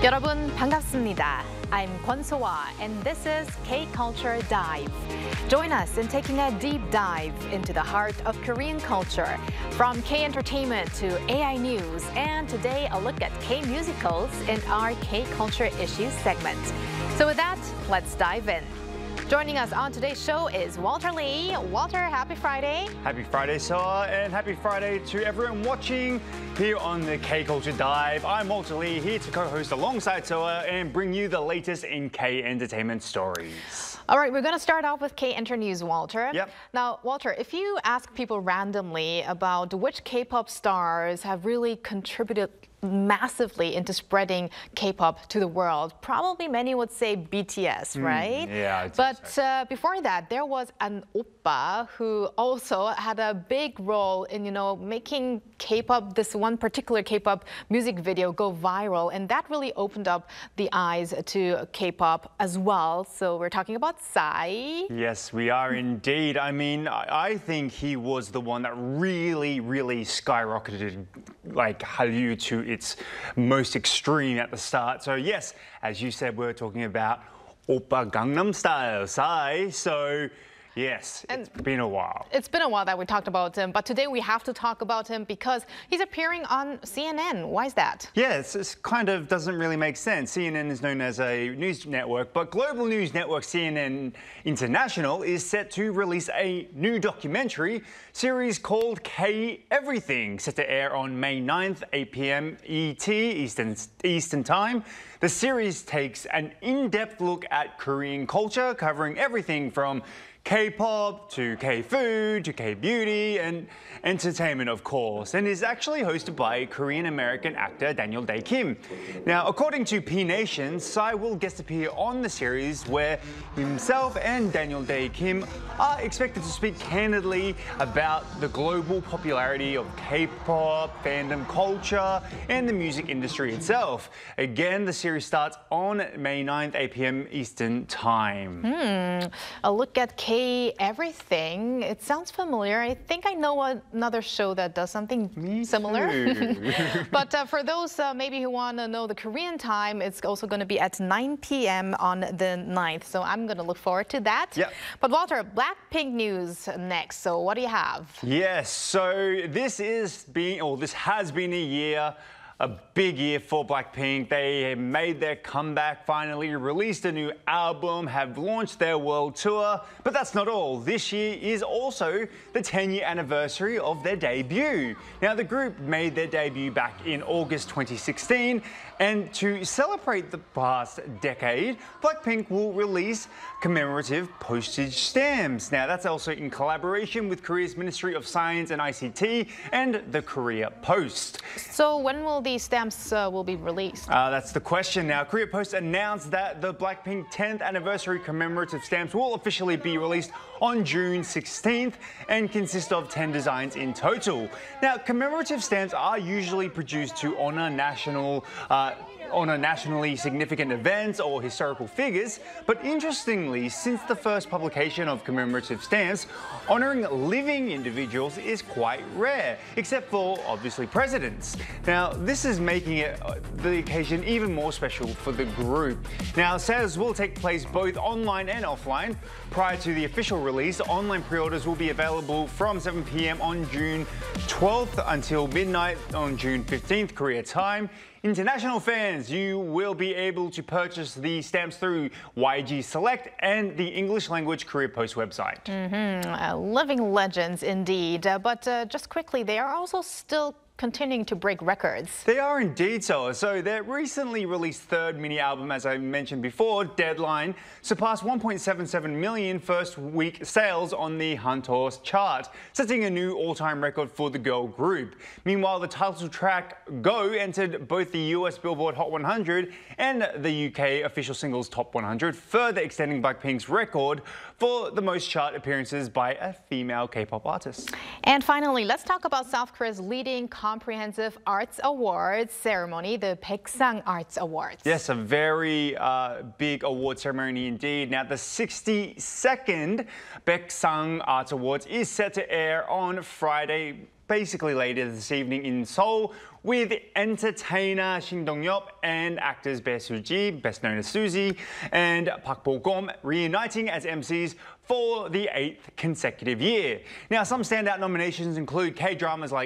여러분 반갑습니다. I'm Kwon So-ah, and this is K-Culture Dive. Join us in taking a deep dive into the heart of Korean culture, from K-entertainment to AI news, and today a look at K-musicals in our K-Culture Issues segment. So with that, let's dive in. Joining us on today's show is Walter Lee. Walter, happy Friday. Happy Friday, So-ah, and happy Friday to everyone watching here on the K-Culture Dive. I'm Walter Lee, here to co-host alongside So-ah and bring you the latest in K-entertainment stories. All right, we're going to start off with K-Enter News, Walter. Yep. Now, Walter, if you ask people randomly about which K-pop stars have really contributed massively into spreading K-pop to the world, probably many would say BTS, right? Yeah, I'd say But so. before that, there was an oppa who also had a big role in, making K-pop, this one particular K-pop music video go viral, and that really opened up the eyes to K-pop as well. So we're talking about Psy. Yes, we are indeed. I mean, I think he was the one that really skyrocketed like Hallyu to its most extreme at the start. So yes, as you said, we're talking about Oppa Gangnam Style, Psy. So yes, it's been a while. It's been a while that we talked about him, but today we have to talk about him because he's appearing on CNN. Why is that? Yes, this kind of doesn't really make sense. CNN is known as a news network, but global news network CNN International is set to release a new documentary series called K Everything, set to air on May 9th, 8 p.m. ET, Eastern Time. The series takes an in-depth look at Korean culture, covering everything from K-pop to K-food to K-beauty and entertainment, of course, and is actually hosted by Korean-American actor Daniel Dae Kim. Now, according to P Nation, Psy will guest appear on the series where himself and Daniel Dae Kim are expected to speak candidly about the global popularity of K-pop, fandom culture, and the music industry itself. Again, the series starts on May 9th, 8 p.m. Eastern Time. A look at K Everything. It sounds familiar. I think I know another show that does something similar. But for those maybe who want to know the Korean time, it's also going to be at 9 p.m. on the 9th. So I'm going to look forward to that. Yep. But Walter, Blackpink news next. So what do you have? Yes, so this has been a big year for Blackpink. They have made their comeback finally, released a new album, have launched their world tour. But that's not all. This year is also the 10-year anniversary of their debut. Now, the group made their debut back in August 2016. And to celebrate the past decade, Blackpink will release commemorative postage stamps. Now, that's also in collaboration with Korea's Ministry of Science and ICT and the Korea Post. So when will these stamps will be released? That's the question now. Korea Post announced that the Blackpink 10th anniversary commemorative stamps will officially be released on June 16th and consist of 10 designs in total. Now, commemorative stamps are usually produced to honor nationally significant events or historical figures, but interestingly, since the first publication of commemorative stamps, honoring living individuals is quite rare, except for obviously presidents. Now, this is making it the occasion even more special for the group. Now, sales will take place both online and offline. Prior to the official release, online pre-orders will be available from 7 p.m. on June 12th until midnight on June 15th, Korea time. International fans, you will be able to purchase the stamps through YG Select and the English language Korea Post website. Living legends indeed. But just quickly, they are also still continuing to break records. They are indeed so. So their recently released third mini album, as I mentioned before, Deadline, surpassed 1.77 million first week sales on the Hantos chart, setting a new all-time record for the girl group. Meanwhile, the title track Go entered both the US Billboard Hot 100 and the UK official singles Top 100, further extending Blackpink's record for the most chart appearances by a female K-pop artist. And finally, let's talk about South Korea's leading Comprehensive Arts Awards ceremony, the Baeksang Arts Awards. Yes, a very big award ceremony indeed. Now, the 62nd Baeksang Arts Awards is set to air on Friday, basically later this evening in Seoul, with entertainer Shin Dong-yeop and actors Bae Soo-ji, best known as Suzy, and Park Bo-gum reuniting as MCs for the 8th consecutive year. Now, some standout nominations include K-dramas like